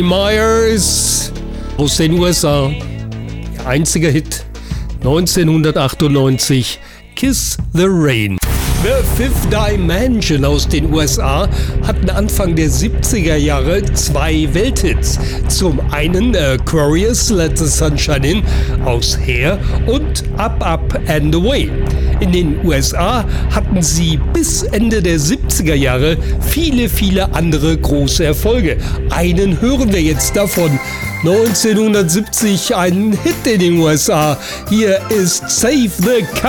Myers aus den USA. Ihr einziger Hit 1998, Kiss the Rain. The Fifth Dimension aus den USA hatten Anfang der 70er Jahre 2 Welthits. Zum einen Aquarius, Let the Sunshine In aus Hair und Up, Up and Away. In den USA hatten sie bis Ende der 70er Jahre viele andere große Erfolge. Einen hören wir jetzt davon. 1970 ein Hit in den USA. Hier ist Save the Cat.